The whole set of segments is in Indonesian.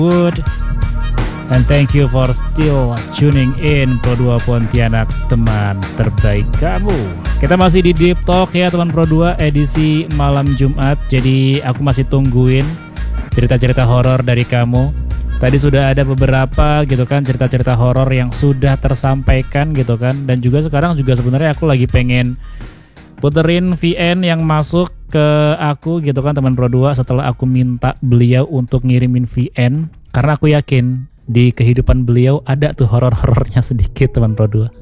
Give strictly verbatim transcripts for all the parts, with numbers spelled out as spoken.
Wood. And thank you for still tuning in Pro dua Pontianak, teman terbaik kamu. Kita masih di Deep Talk ya teman Pro dua, edisi malam Jumat. Jadi aku masih tungguin cerita-cerita horor dari kamu. Tadi sudah ada beberapa gitu kan, cerita-cerita horor yang sudah tersampaikan gitu kan. Dan juga sekarang juga sebenarnya aku lagi pengen puterin V N yang masuk ke aku gitu kan teman Pro dua, setelah aku minta beliau untuk ngirimin V N. Karena aku yakin di kehidupan beliau ada tuh horor-horornya sedikit teman Pro dua.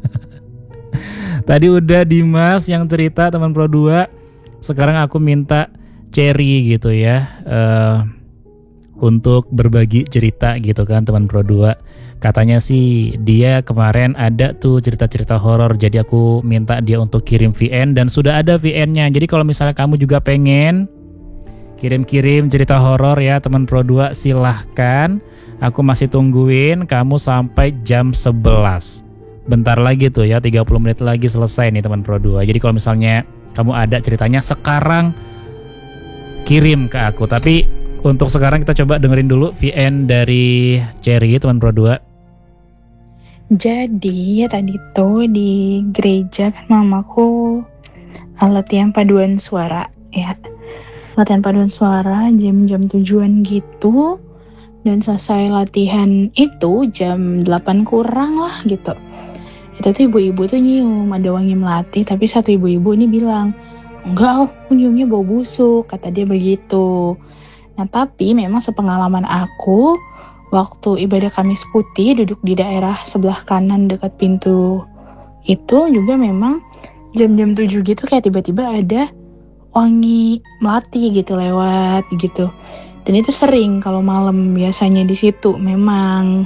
Tadi udah Dimas yang cerita teman Pro dua. Sekarang aku minta Cherry gitu ya, uh, untuk berbagi cerita gitu kan teman Pro dua. Katanya sih dia kemarin ada tuh cerita-cerita horor, jadi aku minta dia untuk kirim V N dan sudah ada V N-nya. Jadi kalau misalnya kamu juga pengen kirim-kirim cerita horor ya teman Pro dua, silahkan. Aku masih tungguin kamu sampai jam sebelas. Bentar lagi tuh ya, tiga puluh menit lagi selesai nih teman Pro dua. Jadi kalau misalnya kamu ada ceritanya sekarang, kirim ke aku. Tapi untuk sekarang kita coba dengerin dulu V N dari Cherry teman Pro dua. Jadi ya tadi tuh di gereja kan mamaku latihan paduan suara ya. Latihan paduan suara jam-jam tujuan gitu. Dan selesai latihan itu jam delapan kurang lah gitu. Itu tuh ibu-ibu tuh nyium ada wangi melati. Tapi satu ibu-ibu ini bilang, enggak, aku nyiumnya bau busuk, kata dia begitu. Nah tapi memang sepengalaman aku, waktu ibadah Kamis Putih duduk di daerah sebelah kanan dekat pintu itu juga memang jam-jam tujuh gitu kayak tiba-tiba ada wangi melati gitu lewat gitu. Dan itu sering kalau malam biasanya di situ memang.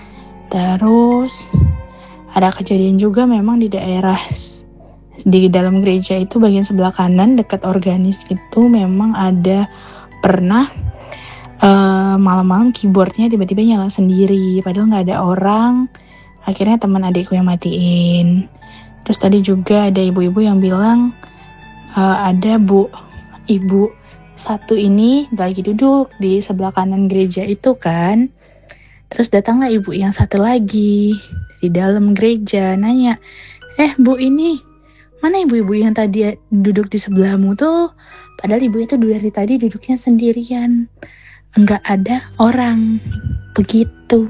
Terus ada kejadian juga memang di daerah di dalam gereja itu bagian sebelah kanan dekat organis itu memang ada pernah uh, malam-malam keyboardnya tiba-tiba nyala sendiri padahal nggak ada orang. Akhirnya teman adikku yang matiin. Terus tadi juga ada ibu-ibu yang bilang uh, ada bu ibu satu ini lagi duduk di sebelah kanan gereja itu kan. Terus datanglah ibu yang satu lagi di dalam gereja nanya, eh bu ini mana ibu-ibu yang tadi duduk di sebelahmu tuh? Padahal ibu itu dari tadi duduknya sendirian, enggak ada orang. Begitu.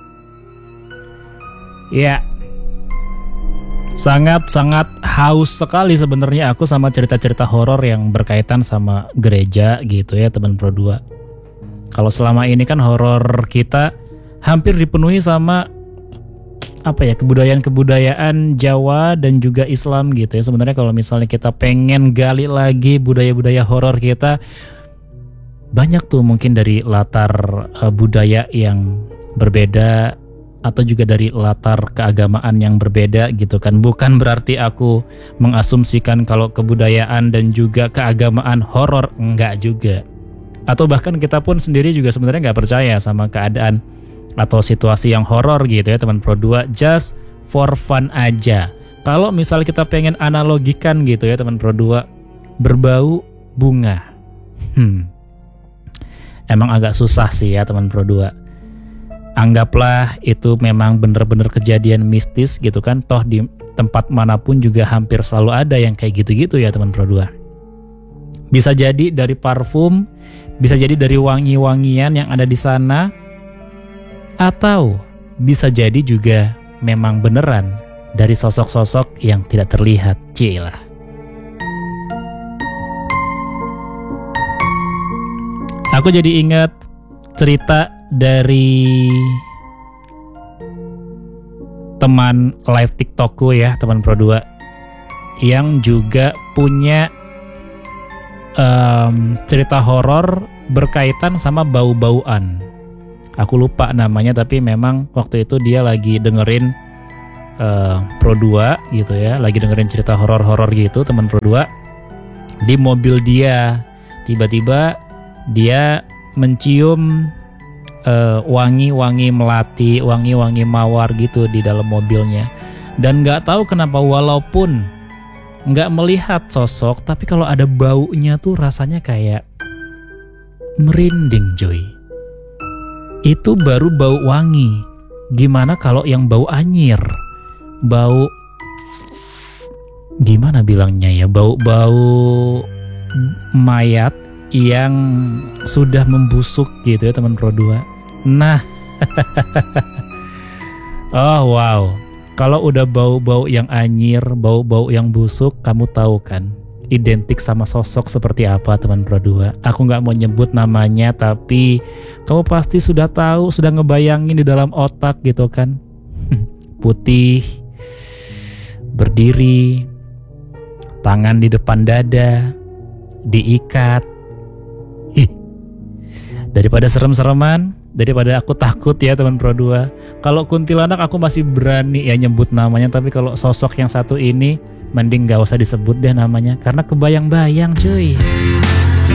Ya, sangat-sangat haus sekali sebenarnya aku sama cerita-cerita horor yang berkaitan sama gereja gitu ya teman Pro dua. Kalau selama ini kan horor kita hampir dipenuhi sama apa ya, kebudayaan-kebudayaan Jawa dan juga Islam gitu ya. Sebenarnya kalau misalnya kita pengen gali lagi budaya-budaya horor kita, banyak tuh mungkin dari latar uh, budaya yang berbeda atau juga dari latar keagamaan yang berbeda gitu kan. Bukan berarti aku mengasumsikan kalau kebudayaan dan juga keagamaan horor, enggak juga. Atau bahkan kita pun sendiri juga sebenarnya nggak percaya sama keadaan atau situasi yang horor gitu ya teman Pro dua, just for fun aja. Kalau misal kita pengen analogikan gitu ya teman Pro dua, berbau bunga. Hmm. Emang agak susah sih ya teman Pro dua. Anggaplah itu memang benar-benar kejadian mistis gitu kan. Toh di tempat manapun juga hampir selalu ada yang kayak gitu-gitu ya teman Pro dua. Bisa jadi dari parfum, bisa jadi dari wangi-wangian yang ada di sana, atau bisa jadi juga memang beneran dari sosok-sosok yang tidak terlihat. Cilah. Aku jadi ingat cerita dari teman live TikTokku ya teman Pro dua, yang juga punya um, cerita horor berkaitan sama bau-bauan. Aku lupa namanya, tapi memang waktu itu dia lagi dengerin uh, Pro dua gitu ya, lagi dengerin cerita horor-horor gitu teman Pro dua. Di mobil dia tiba-tiba dia mencium uh, wangi-wangi melati, wangi-wangi mawar gitu di dalam mobilnya. Dan nggak tahu kenapa, walaupun nggak melihat sosok, tapi kalau ada baunya tuh rasanya kayak merinding, Joy. itu baru bau wangi. Gimana kalau yang bau anyir? Bau, gimana bilangnya ya, bau-bau mayat yang sudah membusuk gitu ya teman Pro dua. Nah, oh wow, kalau udah bau-bau yang anyir, bau-bau yang busuk, kamu tahu kan identik sama sosok seperti apa teman Pro dua. Aku gak mau nyebut namanya, tapi kamu pasti sudah tahu, sudah ngebayangin di dalam otak gitu kan. Putih, berdiri, tangan di depan dada, diikat. Ih, daripada serem-sereman, daripada aku takut ya teman Pro dua. Kalau kuntilanak aku masih berani ya nyebut namanya, tapi kalau sosok yang satu ini mending gak usah disebut deh namanya, karena kebayang-bayang cuy.